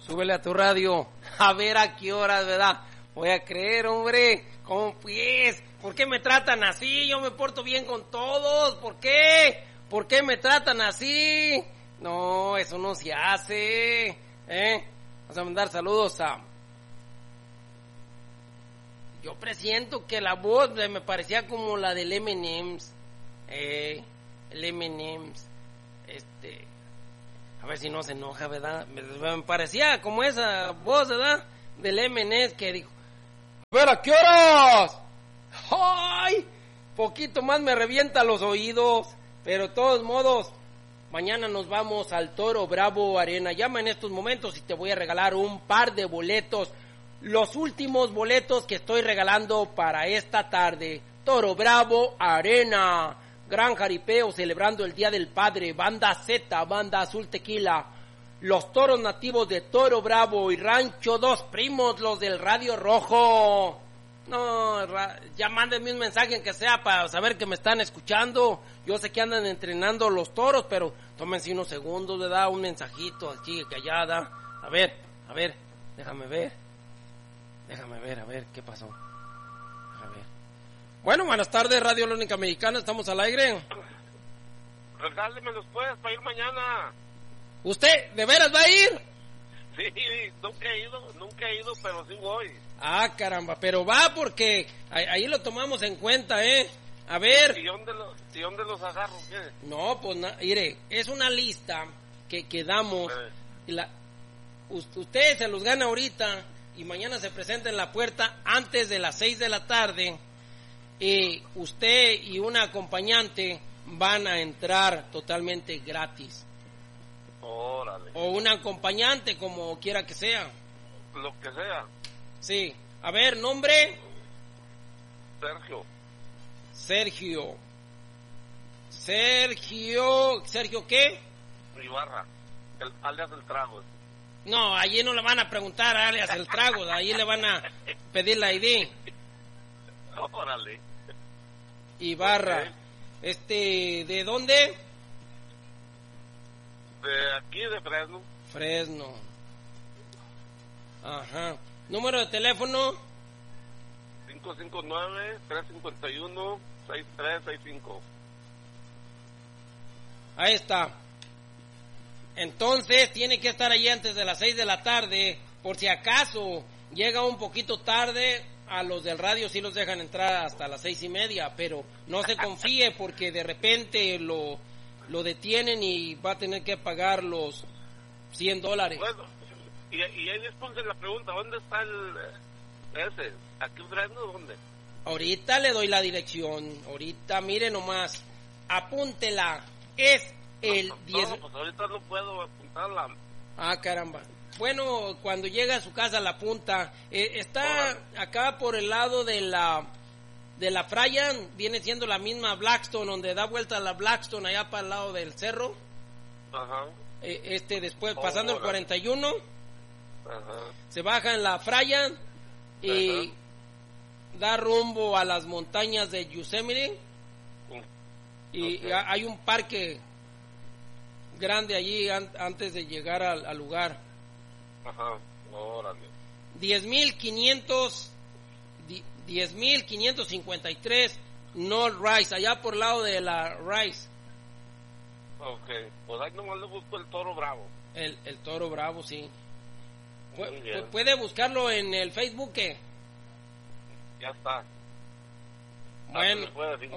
Súbele a tu radio. A ver a qué horas, ¿verdad? Voy a creer, hombre. ¿Cómo pues? ¿Por qué me tratan así? Yo me porto bien con todos. ¿Por qué? ¿Por qué me tratan así? No, eso no se hace. Vamos a mandar saludos a... Yo presiento que la voz me parecía como la del M&M's. El M&M's. A ver si no se enoja, ¿verdad? Me parecía como esa voz, ¿verdad? Del M&M's que dijo: a ver, ¿a qué horas? ¡Ay! Poquito más me revienta los oídos. Pero de todos modos, mañana nos vamos al Toro Bravo Arena. Llama en estos momentos y te voy a regalar un par de boletos. Los últimos boletos que estoy regalando para esta tarde. Toro Bravo Arena. Gran jaripeo celebrando el Día del Padre. Banda Z, Banda Azul Tequila. Los toros nativos de Toro Bravo y Rancho Dos Primos, los del Radio Rojo. No, ya mándenme un mensaje que sea para saber que me están escuchando. Yo sé que andan entrenando los toros, pero tómense unos segundos, le da un mensajito aquí, que allá da. A ver, déjame ver, a ver, ¿qué pasó? A ver. Bueno, buenas tardes, Radio La Única Americana, estamos al aire. Regálemelos pues, para ir mañana. ¿Usted de veras va a ir? Sí, nunca he ido, pero sí voy. Ah, caramba, pero va porque ahí lo tomamos en cuenta, A ver. ¿Y dónde los agarro? ¿Qué? No, pues, mire, es una lista que damos. Usted se los gana ahorita y mañana se presenta en la puerta antes de las 6 de la tarde. Y usted y una acompañante van a entrar totalmente gratis. Órale. O un acompañante, como quiera que sea. Lo que sea. Sí. A ver, nombre. Sergio ¿qué? Ibarra, alias El Trago. No, allí no le van a preguntar alias El Trago, allí le van a pedir la ID. Órale. Ibarra. Okay. ¿De dónde? De aquí, de Fresno. Fresno. Ajá. ¿Número de teléfono? 559-351-6365. Ahí está. Entonces tiene que estar allí antes de las 6 de la tarde. Por si acaso llega un poquito tarde, a los del radio sí los dejan entrar hasta las 6:30. Pero no se confíe porque de repente lo detienen y va a tener que pagar los $100. Bueno, y ahí después de la pregunta, ¿dónde está ese? ¿Aquí en Fresno? ¿Dónde? Ahorita le doy la dirección. Ahorita, mire nomás. Apúntela. Es el 10. No, pues ahorita no puedo apuntarla. Ah, caramba. Bueno, cuando llega a su casa la apunta. Está acá por el lado de la Fryan, viene siendo la misma Blackstone, donde da vuelta a la Blackstone allá para el lado del cerro. Ajá. Después, pasando el 41, ajá, se baja en la Fryan y da rumbo a las montañas de Yosemite. Y okay, hay un parque grande allí antes de llegar al lugar. Ajá, órale. 10,553 North Rice, allá por el lado de la Rice. Ok, pues ahí nomás le busco el Toro Bravo. El Toro Bravo, sí. Bien. Puede buscarlo en el Facebook, ¿qué? Ya está. Bueno,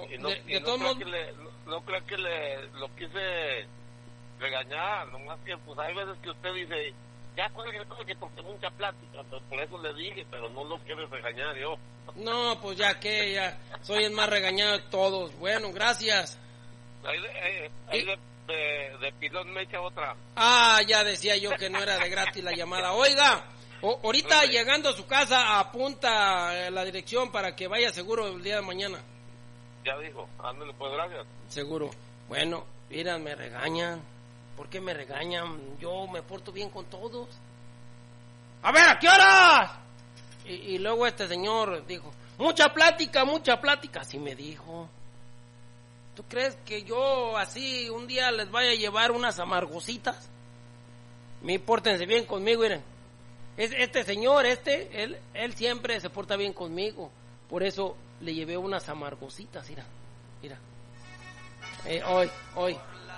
no creo que lo quise regañar, nomás que pues hay veces que usted dice, ya cuelgue porque mucha plática, por eso le dije, pero no lo quiero regañar yo. No, pues ya soy el más regañado de todos. Bueno, gracias. Ahí de pilón me echa otra. Ah, ya decía yo que no era de gratis la llamada. Oiga, ahorita llegando a su casa apunta la dirección para que vaya seguro el día de mañana. Ya dijo, ándale pues, gracias. Seguro. Bueno, mira, me regañan. ¿Por qué me regañan? Yo me porto bien con todos. A ver, ¿a qué horas? Y luego este señor dijo, mucha plática, así me dijo. ¿Tú crees que yo así un día les vaya a llevar unas amargositas? Pórtense bien conmigo, miren. Este señor, él siempre se porta bien conmigo. Por eso le llevé unas amargositas, mira. Hoy.